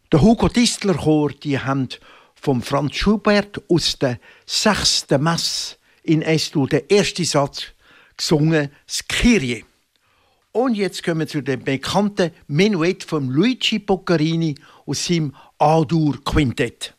Der Hugo Distler Chor, die haben vom Franz Schubert aus der 6. Messe in S-Dur den ersten Satz gesungen, das Kyrie. Und jetzt kommen wir zu dem bekannten Menuett von Luigi Boccherini aus seinem A-Dur-Quintett.